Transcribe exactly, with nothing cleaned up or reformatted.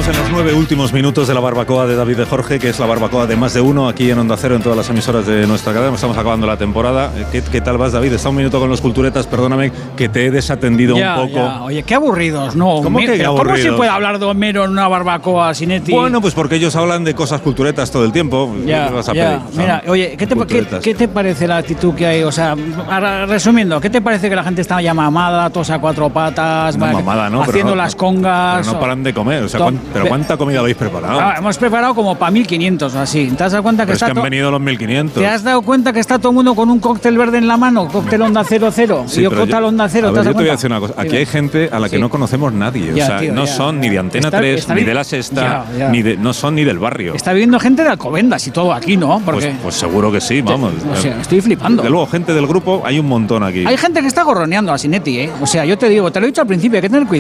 Estamos en los nueve últimos minutos de la barbacoa de David de Jorge, que es la barbacoa de más de uno, aquí en Onda Cero, en todas las emisoras de nuestra cadena. Estamos acabando la temporada. ¿Qué, qué tal vas, David? Está un minuto con los culturetas, perdóname que te he desatendido ya, un poco. Ya. Oye, qué aburridos, ¿no? ¿Cómo que qué aburridos? ¿Cómo se puede hablar de Homero en una barbacoa, Sinetti? Bueno, pues porque ellos hablan de cosas culturetas todo el tiempo. Ya, ¿Qué vas a ya. pedir? Mira, oye, ¿qué te, qué, ¿qué te parece la actitud que hay? O sea, resumiendo, ¿qué te parece que la gente está ya mamada, todos a cuatro patas, no, va, mamada, no, haciendo pero, las congas? Pero no paran de comer. O sea, to, ¿cuán, ¿Pero cuánta comida habéis preparado? Ah, hemos preparado como para mil quinientos o así. ¿Te has dado cuenta que pero está es que han venido los mil quinientos. ¿Te has dado cuenta que está todo el mundo con un cóctel verde en la mano? Cóctel Onda Cero Cero. Sí, y yo cóctel Onda Cero. A ver, ¿te has yo dado te voy a cuenta? decir una cosa. Aquí Dime. hay gente a la que sí. no conocemos nadie. Ya, o sea, tío, no ya. son ni de Antena está, tres, está ni bien. de La Sexta, ya, ya. Ni de, no son ni del barrio. Está viviendo gente de Alcobendas y todo aquí, ¿no? Porque pues, pues seguro que sí, vamos. O sea, estoy flipando. De luego, gente del grupo, hay un montón aquí. Hay gente que está gorroneando a Sinetti, ¿eh? O sea, yo te digo, te lo he dicho al principio, hay que tener cuidado.